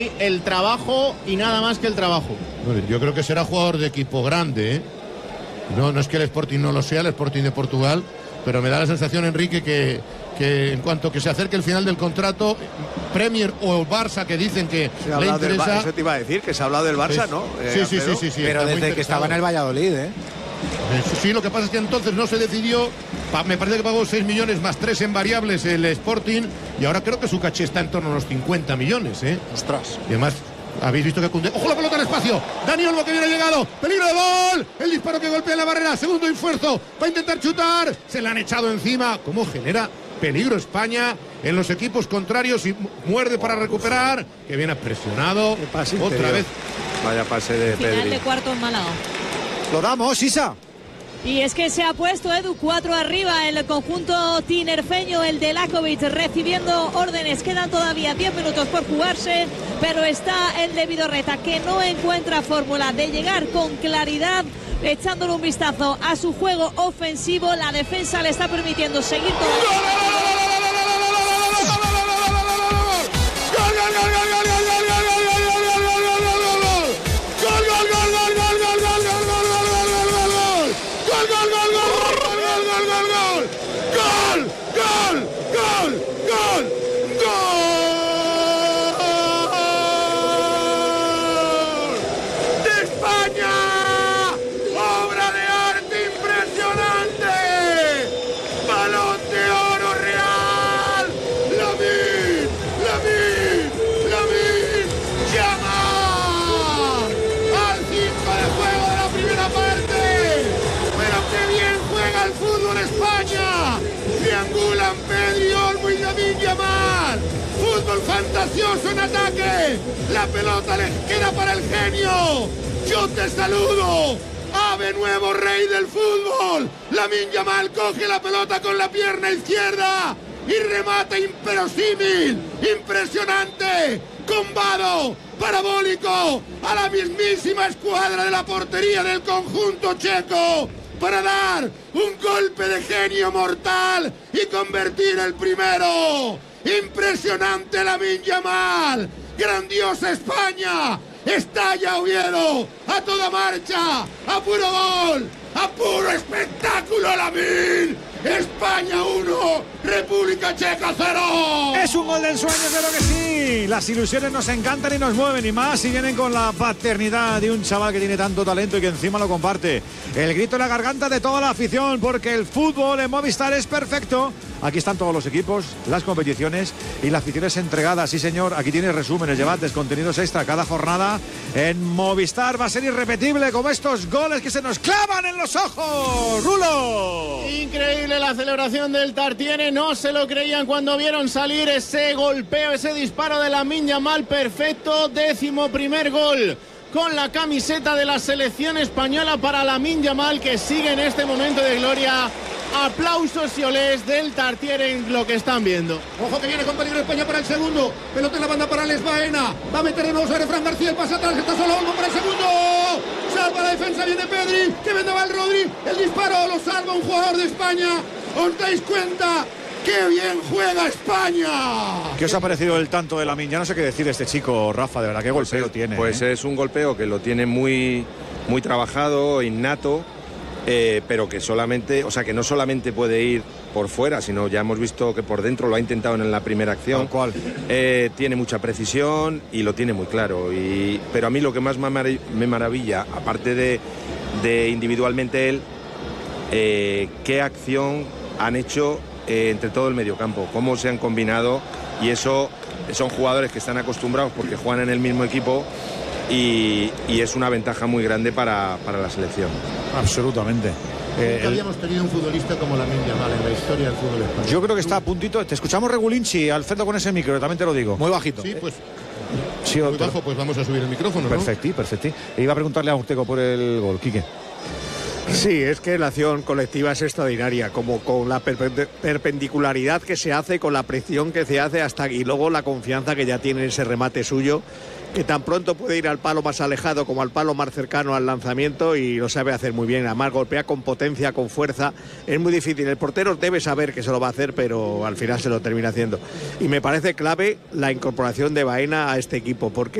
el trabajo y nada más que el trabajo. Bueno, yo creo que será jugador de equipo grande, ¿eh? No es que el Sporting no lo sea, el Sporting de Portugal, pero me da la sensación, Enrique, que en cuanto que se acerque el final del contrato, Premier o Barça, que dicen que le interesa... Eso te iba a decir, que se ha hablado del Barça, ¿no? Sí. Pero desde que estaba en el Valladolid, ¿eh? Sí, lo que pasa es que entonces no se decidió. Me parece que pagó 6 millones más 3 en variables el Sporting, y ahora creo que su caché está en torno a los 50 millones, ¿eh? Ostras. Y además, habéis visto que Koundé... ¡Ojo la pelota al espacio! Dani Olmo, que viene llegado. ¡Peligro de gol! El disparo que golpea la barrera. Segundo esfuerzo. Va a intentar chutar. Se le han echado encima. ¿Cómo genera peligro España en los equipos contrarios? Y muerde para recuperar. Que viene presionado. Otra vez. Vaya pase de Pedri. Final de cuarto en Málaga. Lo damos, Isa. Y es que se ha puesto Edu 4 arriba el conjunto tinerfeño, el de Lakovic, recibiendo órdenes. Quedan todavía 10 minutos por jugarse, pero está el de Vidorreta, que no encuentra fórmula de llegar con claridad, echándole un vistazo a su juego ofensivo. La defensa le está permitiendo seguir todavía. Triangulan Pedri, Olmo y Lamine Yamal. Fútbol fantasioso en ataque. La pelota les queda para el genio. Yo te saludo. Ave nuevo rey del fútbol. Lamine Yamal coge la pelota con la pierna izquierda y remata imperosímil, impresionante, combado, parabólico, a la mismísima escuadra de la portería del conjunto checo, para dar un golpe de genio mortal y convertir el primero. Impresionante Lamine Yamal. Grandiosa España. Estalla Oviedo. A toda marcha. A puro gol. A puro espectáculo, Lamine. España 1, República Checa 0. Es un gol del sueño, claro que sí. Las ilusiones nos encantan y nos mueven, y más si vienen con la paternidad de un chaval que tiene tanto talento y que encima lo comparte. El grito en la garganta de toda la afición, porque el fútbol en Movistar es perfecto. Aquí están todos los equipos, las competiciones y las aficiones entregadas. Sí, señor, aquí tienes resúmenes, debates, contenidos extra cada jornada en Movistar. Va a ser irrepetible como estos goles que se nos clavan en los ojos. ¡Rulo! Increíble la celebración del Tartiere. No se lo creían cuando vieron salir ese golpeo, ese disparo de Lamine Yamal. Perfecto, 11º gol con la camiseta de la selección española para Lamine Yamal, que sigue en este momento de gloria. Aplausos y olés del Tartiere en lo que están viendo. Ojo que viene con peligro España para el segundo. Pelota en la banda para Les Baena. Va a meter de nuevo sobre Fran García. El pase atrás, está solo Olmo para el segundo. Salva la defensa, viene Pedri. Que vendaba el Rodri. El disparo lo salva un jugador de España. ¿Os dais cuenta? ¡Qué bien juega España! ¿Qué os ha parecido el tanto de Lamine? Ya no sé qué decir de este chico, Rafa, de verdad, qué golpeo tiene. Pues es un golpeo que lo tiene muy, muy trabajado, innato. Pero que solamente, o sea, que no solamente puede ir por fuera, sino ya hemos visto que por dentro lo ha intentado en la primera acción. Tiene mucha precisión y lo tiene muy claro. Pero a mí lo que más me maravilla, aparte de individualmente él, qué acción han hecho entre todo el mediocampo, cómo se han combinado, y eso son jugadores que están acostumbrados porque juegan en el mismo equipo. Y es una ventaja muy grande para la selección. Absolutamente. Nunca habíamos tenido un futbolista como Lamine Yamal en la historia del fútbol español. Yo creo que está a puntito. Te escuchamos regulinchi, Alfredo, con ese micro, también te lo digo. Muy bajito. Sí, pues sí, muy bajo, pues vamos a subir el micrófono, ¿no? Perfecto. E iba a preguntarle a Urtego por el gol, Quique. Sí, es que la acción colectiva es extraordinaria, como con la perpendicularidad que se hace, con la presión que se hace y luego la confianza que ya tiene ese remate suyo, que tan pronto puede ir al palo más alejado como al palo más cercano al lanzamiento, y lo sabe hacer muy bien. Además golpea con potencia, con fuerza. Es muy difícil. El portero debe saber que se lo va a hacer, pero al final se lo termina haciendo. Y me parece clave la incorporación de Baena a este equipo, porque